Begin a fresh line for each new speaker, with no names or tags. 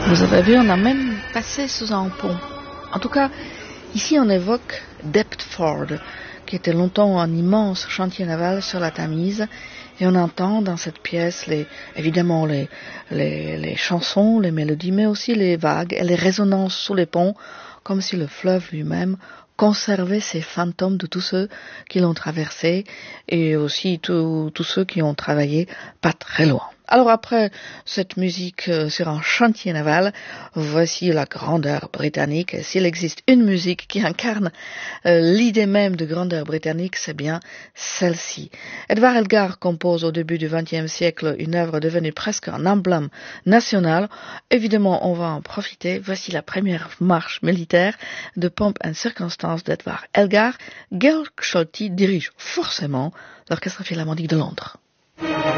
Vous avez vu, on a même passé sous un pont. En tout cas, ici on évoque Deptford, qui était longtemps un immense chantier naval sur la Tamise, et on entend dans cette pièce évidemment les chansons, les mélodies, mais aussi les vagues et les résonances sous les ponts, comme si le fleuve lui-même conservait ces fantômes de tous ceux qui l'ont traversé et aussi tous ceux qui ont travaillé pas très loin. Alors après cette musique sur un chantier naval, voici la grandeur britannique. Et s'il existe une musique qui incarne l'idée même de grandeur britannique, c'est bien celle-ci. Edward Elgar compose au début du XXe siècle une œuvre devenue presque un emblème national. Évidemment, on va en profiter. Voici la première marche militaire de Pompe and Circonstance d'Edward Elgar. Georg Scholti dirige forcément l'Orchestre Philharmonique de Londres.